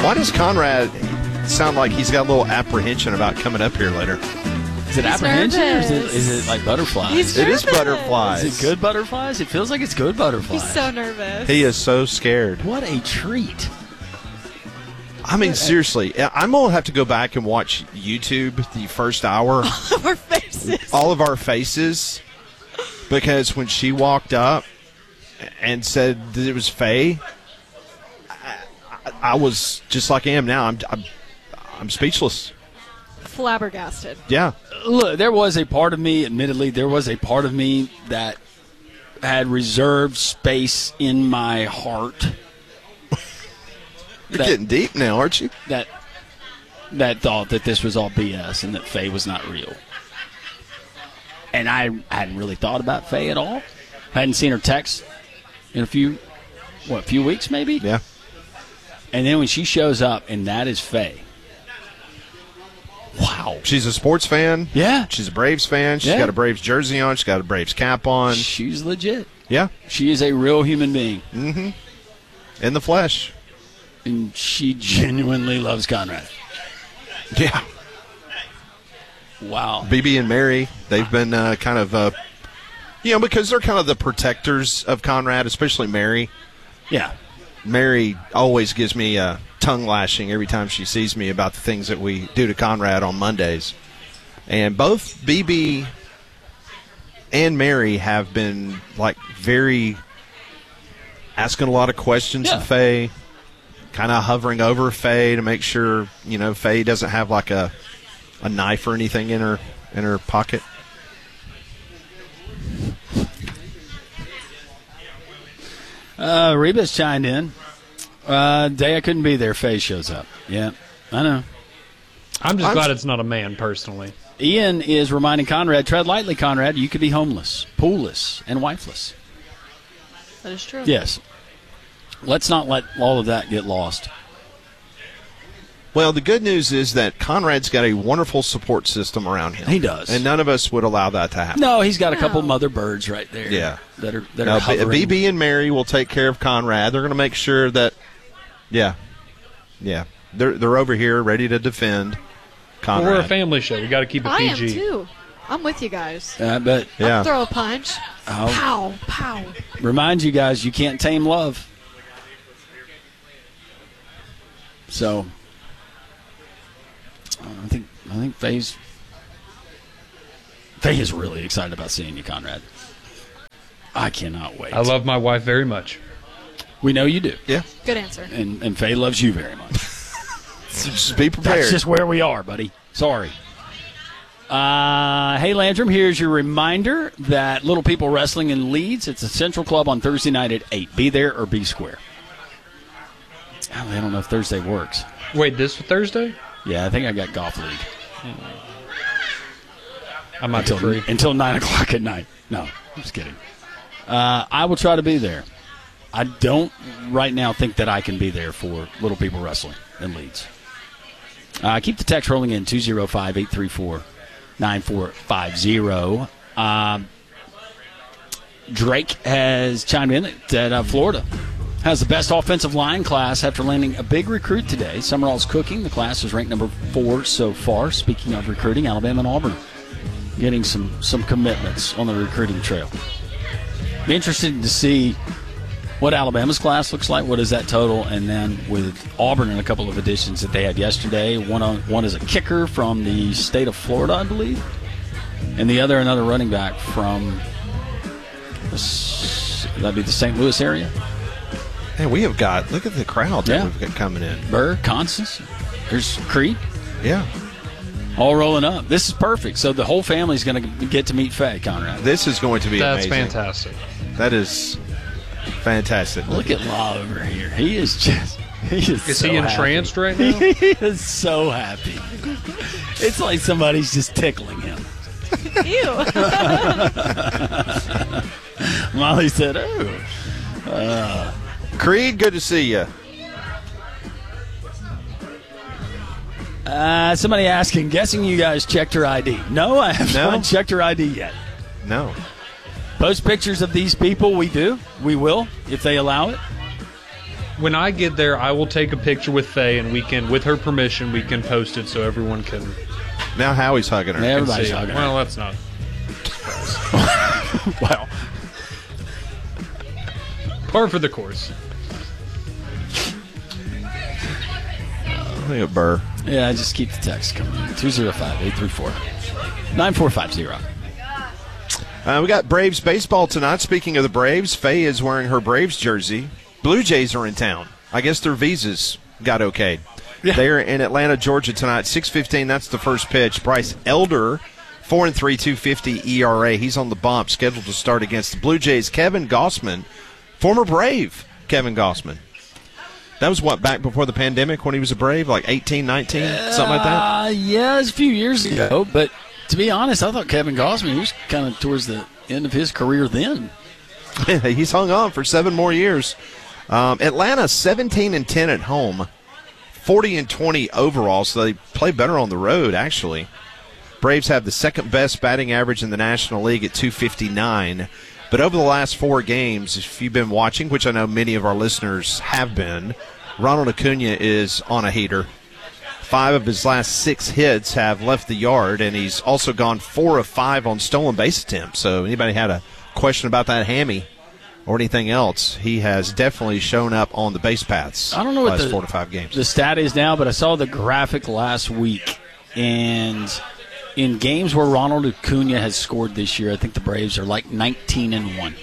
Why does Conrad sound like he's got a little apprehension about coming up here later? Is it apprehension or is it like butterflies? It is butterflies. Is it good butterflies? It feels like it's good butterflies. He's so nervous. He is so scared. What a treat. I mean, seriously, I'm going to have to go back and watch YouTube the first hour. All of our faces. All of our faces. Because when she walked up and said that it was Faye, I was just like I am now. I'm speechless. Flabbergasted. Yeah. Look, there was a part of me, admittedly, that had reserved space in my heart. You're getting deep now, aren't you? That thought that this was all BS and that Faye was not real. And I hadn't really thought about Faye at all. I hadn't seen her text in a few weeks maybe? Yeah. And then when she shows up and that is Faye. Wow. She's a sports fan. Yeah. She's a Braves fan. She's got a Braves jersey on. She's got a Braves cap on. She's legit. Yeah. She is a real human being. Mm-hmm. In the flesh. And she genuinely loves Conrad. Yeah. Wow. BB and Mary, they've been kind of, because they're kind of the protectors of Conrad, especially Mary. Yeah. Mary always gives me a tongue lashing every time she sees me about the things that we do to Conrad on Mondays. And both BB and Mary have been, very asking a lot of questions of Faye, kind of hovering over Faye to make sure, Faye doesn't have, a knife or anything in her pocket. Reba's chimed in. Day I couldn't be there, Faye shows up. Yeah, I know. I'm just glad it's not a man, personally. Ian is reminding Conrad, tread lightly, Conrad. You could be homeless, poolless, and wifeless. That is true. Yes. Let's not let all of that get lost. Well, the good news is that Conrad's got a wonderful support system around him. He does. And none of us would allow that to happen. No, he's got a couple mother birds right there. Yeah. That are now, hovering. BB and Mary will take care of Conrad. They're going to make sure that, yeah. They're over here ready to defend Conrad. Well, we're a family show. We got to keep it PG. I am, too. I'm with you guys. But I'll throw a punch. Oh. Pow, pow. Remind you guys, you can't tame love. So, I think Faye is really excited about seeing you, Conrad. I cannot wait. I love my wife very much. We know you do. Yeah. Good answer. And Faye loves you very much. Just be prepared. That's just where we are, buddy. Sorry. Hey, Landrum, here's your reminder that Little People Wrestling in Leeds, it's a Central Club on Thursday night at 8. Be there or be square. I don't know if Thursday works. Wait, this Thursday? Yeah, I think I got golf league. I'm not free. Until 9 o'clock at night. No, I'm just kidding. I will try to be there. I don't right now think that I can be there for Little People Wrestling in Leeds. Keep the text rolling in, 205-834-9450. Drake has chimed in that Florida has the best offensive line class after landing a big recruit today. Summerall's cooking. The class is ranked number 4 so far. Speaking of recruiting, Alabama and Auburn getting some commitments on the recruiting trail. Be interested to see what Alabama's class looks like. What is that total? And then with Auburn and a couple of additions that they had yesterday. One is a kicker from the state of Florida, I believe. And the other, another running back from, that'd be the St. Louis area. Hey, we have got, look at the crowd that we've got coming in. Burr, Constance, there's Creed. Yeah. All rolling up. This is perfect. So the whole family's going to get to meet Faye, Conrad. This is going to be amazing. That's fantastic. That is fantastic. Look at Law over here. He is just... Is he entranced right now? He is so happy. It's like somebody's just tickling him. Ew. Molly said, oh. Creed, good to see you. Somebody asking, guessing you guys checked her ID. No, I have not checked her ID yet. No. Post pictures of these people, we do. We will, if they allow it. When I get there, I will take a picture with Faye, and we can, with her permission, we can post it so everyone can Now Howie's hugging her. Yeah, everybody's see. hugging her. Well, that's not. Well, Par for the course. I think a Burr. yeah, just keep the text coming. 205-834-9450. We got Braves baseball tonight. Speaking of the Braves, Faye is wearing her Braves jersey. Blue Jays are in town. I guess their visas got okayed. Yeah. They're in Atlanta, Georgia tonight. 6:15. That's the first pitch. Bryce Elder, 4-3, 250 ERA. He's on the bump, scheduled to start against the Blue Jays. Kevin Gossman, former Brave Kevin Gossman. That was what, back before the pandemic when he was a Brave, like 18, 19, something like that. Yeah, it was a few years ago. But to be honest, I thought Kevin Gossman, he was kind of towards the end of his career then. He's hung on for 7 more years. Atlanta 17-10 at home, 40-20 overall, so they play better on the road, actually. Braves have the second best batting average in the National League at 259. But over the last 4 games, if you've been watching, which I know many of our listeners have been, Ronald Acuna is on a heater. 5 of his last 6 hits have left the yard, and he's also gone 4 of 5 on stolen base attempts. So anybody had a question about that hammy or anything else, he has definitely shown up on the base paths. I don't know what last the 4 to 5 games. The stat is now, but I saw the graphic last week, and in games where Ronald Acuna has scored this year, I think the Braves are like 19-1.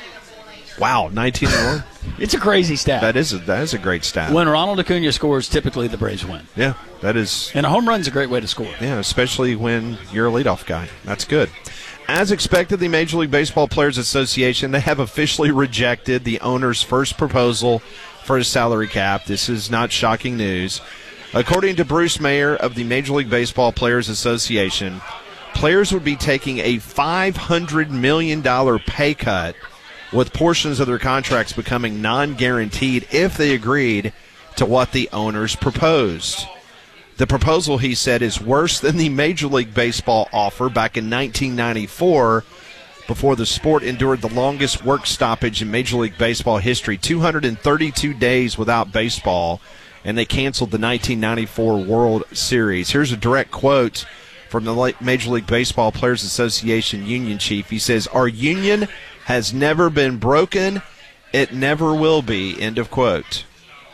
Wow, 19-1. It's a crazy stat. That is a great stat. When Ronald Acuna scores, typically the Braves win. Yeah, that is. And a home run's a great way to score. Yeah, especially when you're a leadoff guy. That's good. As expected, the Major League Baseball Players Association, they have officially rejected the owner's first proposal for a salary cap. This is not shocking news. According to Bruce Mayer of the Major League Baseball Players Association, players would be taking a $500 million pay cut, with portions of their contracts becoming non-guaranteed if they agreed to what the owners proposed. The proposal, he said, is worse than the Major League Baseball offer back in 1994, before the sport endured the longest work stoppage in Major League Baseball history, 232 days without baseball, and they canceled the 1994 World Series. Here's a direct quote from the Major League Baseball Players Association union chief. He says, "Our union has never been broken. It never will be." End of quote.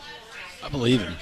I believe him.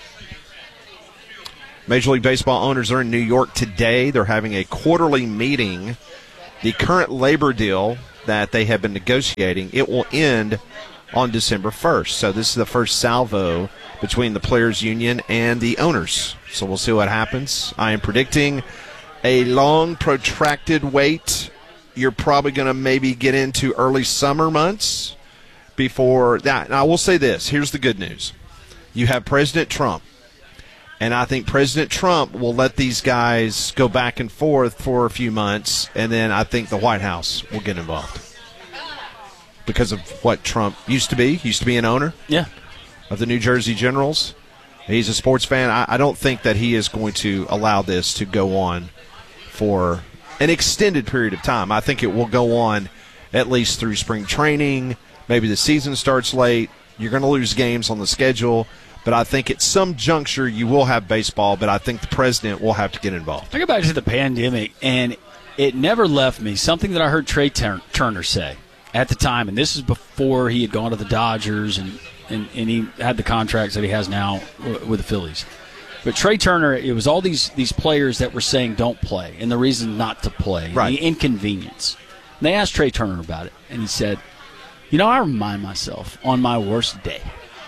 Major League Baseball owners are in New York today. They're having a quarterly meeting. The current labor deal that they have been negotiating, it will end on December 1st. So this is the first salvo between the players' union and the owners. So we'll see what happens. I am predicting a long, protracted wait. You're probably going to maybe get into early summer months before that. Now, I will say this. Here's the good news. You have President Trump. And I think President Trump will let these guys go back and forth for a few months, and then I think the White House will get involved. Because of what Trump used to be an owner of the New Jersey Generals. He's a sports fan. I don't think that he is going to allow this to go on for an extended period of time. I think it will go on at least through spring training. Maybe the season starts late. You're going to lose games on the schedule. But I think at some juncture you will have baseball, but I think the president will have to get involved. I go back to the pandemic, and it never left me something that I heard Trey Turner say at the time, and this is before he had gone to the Dodgers and he had the contracts that he has now with the Phillies. But Trey Turner, it was all these players that were saying don't play, and the reason not to play, right. The inconvenience. And they asked Trey Turner about it, and he said, I remind myself on my worst day,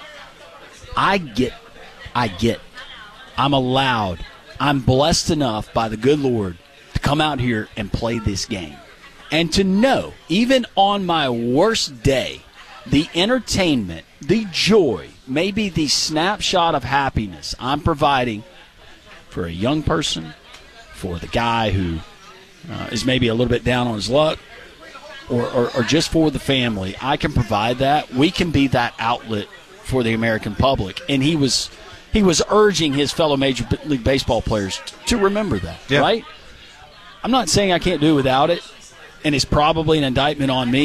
I get. I'm allowed. I'm blessed enough by the good Lord to come out here and play this game. And to know, even on my worst day, the entertainment, the joy, maybe the snapshot of happiness I'm providing for a young person, for the guy who is maybe a little bit down on his luck, or just for the family, I can provide that. We can be that outlet for the American public, and he was urging his fellow Major League Baseball players to remember that, right? I'm not saying I can't do without it, and it's probably an indictment on me,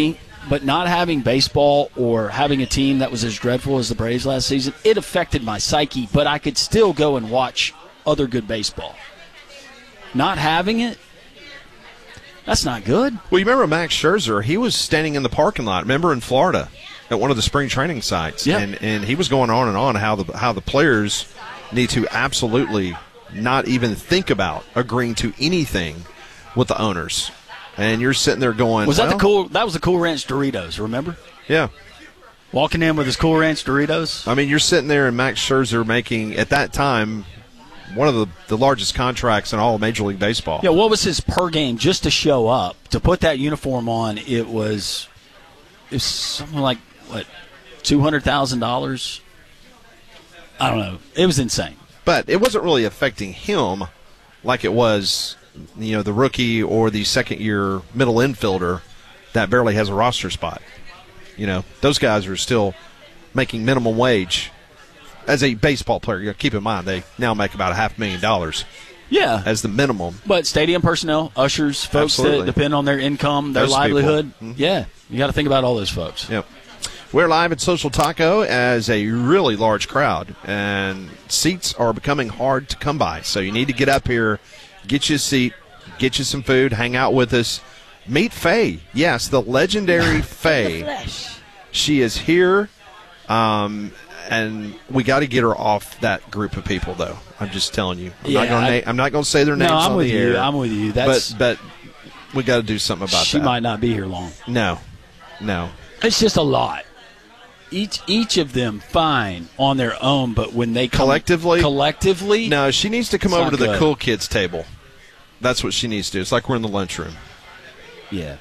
But not having baseball or having a team that was as dreadful as the Braves last season, it affected my psyche, but I could still go and watch other good baseball. Not having it, that's not good. Well, you remember Max Scherzer? He was standing in the parking lot, remember, in Florida at one of the spring training sites. Yeah. And he was going on and on how the players need to absolutely not even think about agreeing to anything with the owners. And you're sitting there going, That was the Cool Ranch Doritos, remember? Yeah. Walking in with his Cool Ranch Doritos. I mean, you're sitting there and Max Scherzer making, at that time, one of the largest contracts in all of Major League Baseball. Yeah, what was his per game just to show up, to put that uniform on? It was something like, what, $200,000? I don't know. It was insane. But it wasn't really affecting him like it was, the rookie or the second-year middle infielder that barely has a roster spot. Those guys are still making minimum wage as a baseball player. Keep in mind, they now make about $500,000 Yeah. as the minimum. But stadium personnel, ushers, folks Absolutely. that depend on their income, their Those livelihood. people. Mm-hmm. Yeah, you got to think about all those folks. Yep. We're live at Social Taco as a really large crowd, and seats are becoming hard to come by. So you need to get up here, get you a seat, get you some food, hang out with us. Meet Faye. Yes, the legendary Faye. Flesh. She is here, and we got to get her off that group of people, though. I'm just telling you. I'm not going to say their names I'm on with the you. air. I'm with you. That's but we got to do something about she that. might not be here long. No. It's just a lot. Each of them fine on their own, but when they come collectively, No, she needs to come It's over not to the good. cool kids table. That's what she needs to do. It's like we're in the lunchroom. yeah.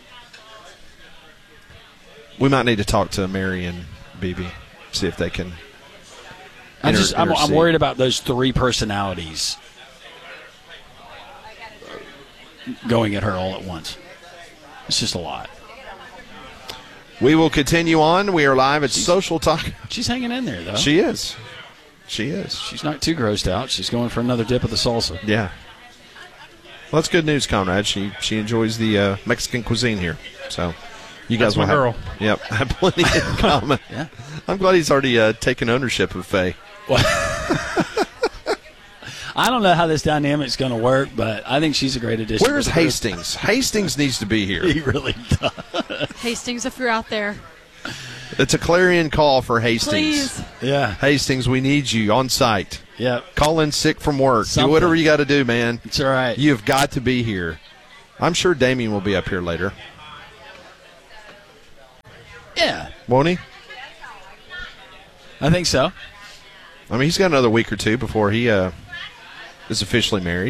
We might need to talk to Mary and BB, see if they can. I'm intercede. worried about those three personalities going at her all at once. It's just a lot. We will continue on. We are live at Social Talk. She's hanging in there, though. She is. She's not too grossed out. She's going for another dip of the salsa. Yeah. Well, that's good news, Conrad. She enjoys the Mexican cuisine here. So you guys That's my will girl. Have plenty in common. Yeah. I'm glad he's already taken ownership of Faye. I don't know how this dynamic's going to work, but I think she's a great addition. Where's to the group. Hastings? Hastings needs to be here. He really does. Hastings, if you're out there, It's a clarion call for Hastings. please. Yeah. Hastings, we need you on site. Yeah. Call in sick from work. Something. Do whatever you got to do, man. It's all right. You've got to be here. I'm sure Damien will be up here later. Yeah. Won't he? I think so. I mean, he's got another week or two before he is officially married.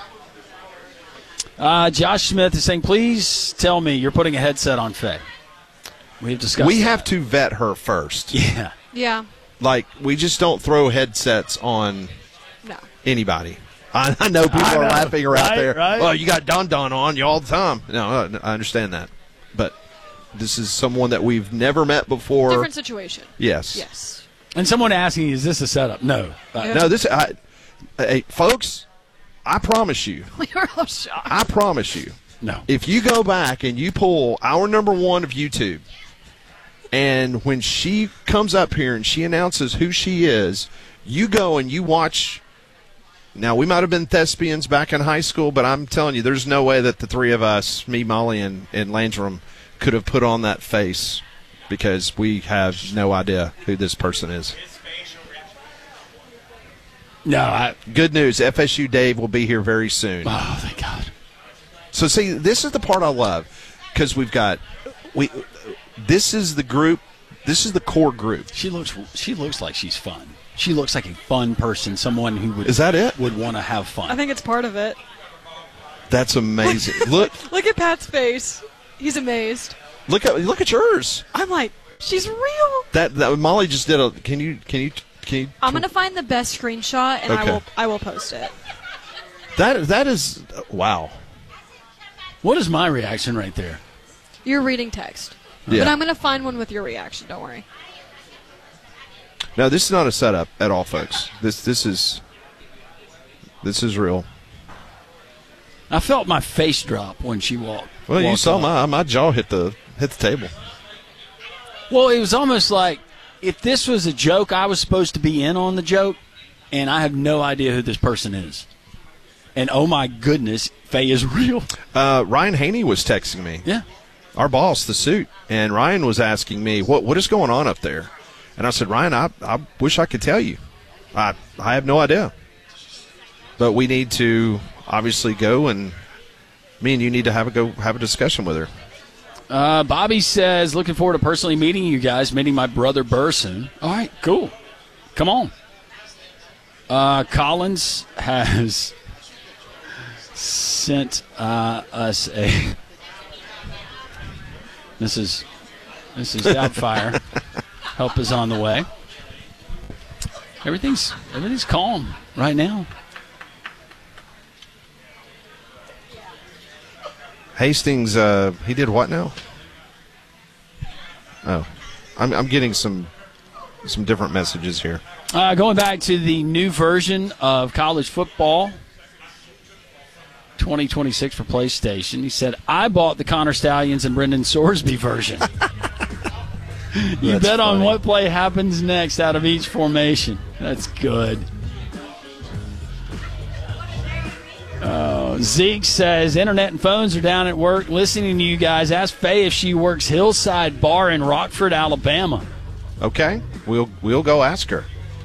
Josh Smith is saying, please tell me you're putting a headset on Faye. We've discussed We that. have to vet her first. Yeah. Yeah. Like, we just don't throw headsets on No. anybody. I know people I are know. laughing around Right, there. right. Well, you got Don on you all the time. No, I understand that. But this is someone that we've never met before. Different situation. Yes. Yes. And someone asking, is this a setup? No. No, hey, folks, I promise you, We were all shocked. I promise you, No. if you go back and you pull our number one of YouTube, and when she comes up here and she announces who she is, you go and you watch. Now, we might have been thespians back in high school, but I'm telling you, there's no way that the three of us, me, Molly, and Landrum, could have put on that face because we have no idea who this person is. No. Good news, FSU Dave will be here very soon. Oh, thank God. So, see, this is the part I love because this is the group, this is the core group. She looks like she's fun. She looks like a fun person, someone who would Is that it? would want to have fun. I think it's part of it. That's amazing. Look Look at Pat's face. He's amazed. at yours. I'm like, she's real. That Molly just did a. Can you? I'm gonna find the best screenshot and Okay. I will post it. That is wow. What is my reaction right there? You're reading text. Yeah. But I'm gonna find one with your reaction. Don't worry. No, this is not a setup at all, folks. This is real. I felt my face drop when she walked. Well, you walked saw up. my jaw hit the hit the table. Well, it was almost like if this was a joke, I was supposed to be in on the joke, and I have no idea who this person is. And oh my goodness, Faye is real. Ryan Haney was texting me. Yeah. Our boss, the suit. And Ryan was asking me, what is going on up there? And I said, Ryan, I wish I could tell you. I have no idea. But we need to obviously go, and me and you need to have a discussion with her. Bobby says, looking forward to personally meeting you guys, meeting my brother Burr soon. All right, cool. Come on. Collins has sent us a. This is Doubtfire. Help is on the way. Everything's calm right now. Hastings, he did what now? Oh, I'm getting some different messages here. Going back to the new version of college football, 2026 for PlayStation. He said, I bought the Connor Stallions and Brendan Sorsby version. You bet funny. On what play happens next out of each formation. That's good. Zeke says, internet and phones are down at work listening to you guys. Ask Faye if she works Hillside Bar in Rockford, Alabama. Okay, we'll go ask her.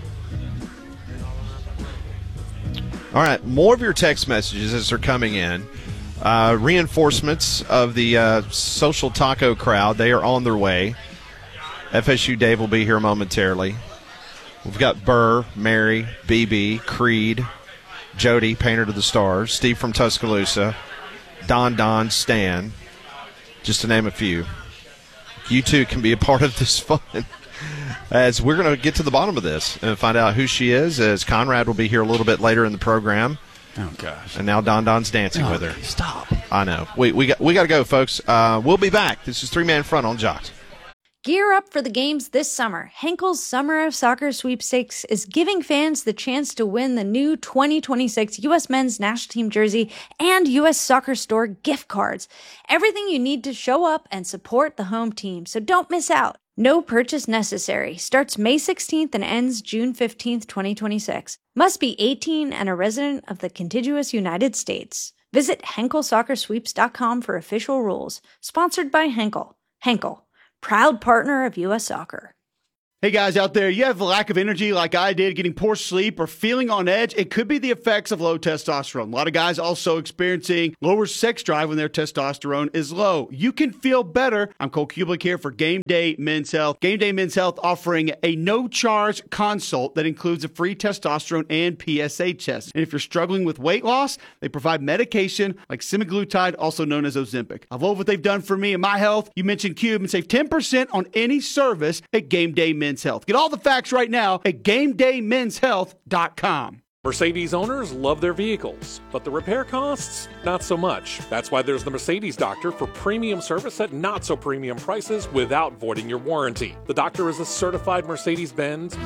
All right, more of your text messages as they're coming in. Reinforcements of the Social Taco crowd, they are on their way. FSU Dave will be here momentarily. We've got Burr, Mary, BB, Creed, Jody, Painter to the Stars, Steve from Tuscaloosa, Don, Stan, just to name a few. You too can be a part of this fun, as we're going to get to the bottom of this and find out who she is, as Conrad will be here a little bit later in the program. Oh, gosh. And now Don's dancing with her. Stop. I know. We got to go, folks. We'll be back. This is 3-Man Front on Jocks. Gear up for the games this summer. Henkel's Summer of Soccer Sweepstakes is giving fans the chance to win the new 2026 U.S. Men's National Team jersey and U.S. Soccer Store gift cards. Everything you need to show up and support the home team, so don't miss out. No purchase necessary. Starts May 16th and ends June 15th, 2026. Must be 18 and a resident of the contiguous United States. Visit HenkelSoccerSweeps.com for official rules. Sponsored by Henkel. Henkel, proud partner of U.S. Soccer. Hey guys out there, you have a lack of energy like I did, getting poor sleep or feeling on edge? It could be the effects of low testosterone. A lot of guys also experiencing lower sex drive when their testosterone is low. You can feel better. I'm Cole Kublik here for Game Day Men's Health. Game Day Men's Health offering a no-charge consult that includes a free testosterone and PSA test. And if you're struggling with weight loss, they provide medication like semaglutide, also known as Ozempic. I love what they've done for me and my health. You mentioned Cube and save 10% on any service at Game Day Men's Health. Get all the facts right now at GameDayMen'sHealth.com. Mercedes owners love their vehicles, but the repair costs, not so much. That's why there's the Mercedes Doctor for premium service at not so premium prices without voiding your warranty. The Doctor is a certified Mercedes-Benz